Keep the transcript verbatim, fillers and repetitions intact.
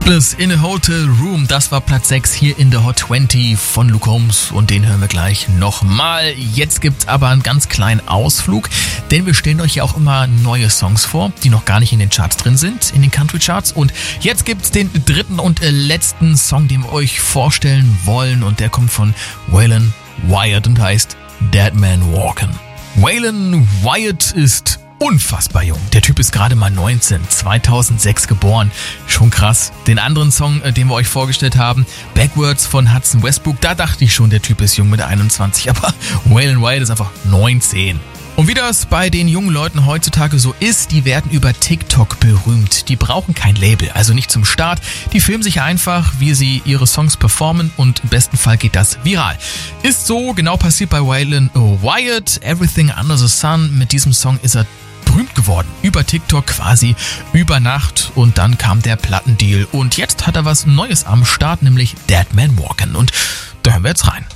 In a Hotel Room, das war Platz sechs hier in der Hot zwanzig von Luke Combs und den hören wir gleich nochmal. Jetzt gibt's aber einen ganz kleinen Ausflug, denn wir stellen euch ja auch immer neue Songs vor, die noch gar nicht in den Charts drin sind, in den Country Charts, und jetzt gibt's den dritten und letzten Song, den wir euch vorstellen wollen, und der kommt von Waylon Wyatt und heißt Dead Man Walkin'. Waylon Wyatt ist unfassbar jung. Der Typ ist gerade mal neunzehn, zweitausendsechs geboren. Schon krass. Den anderen Song, den wir euch vorgestellt haben, Backwards von Hudson Westbrook, da dachte ich schon, der Typ ist jung mit einundzwanzig, aber Waylon Wyatt ist einfach neunzehn. Und wie das bei den jungen Leuten heutzutage so ist, die werden über TikTok berühmt. Die brauchen kein Label, also nicht zum Start. Die filmen sich einfach, wie sie ihre Songs performen, und im besten Fall geht das viral. Ist so genau passiert bei Waylon Wyatt. Everything Under the Sun. Mit diesem Song ist er berühmt geworden. Über TikTok quasi über Nacht, und dann kam der Plattendeal. Und jetzt hat er was Neues am Start, nämlich Dead Man Walkin'. Und da hören wir jetzt rein.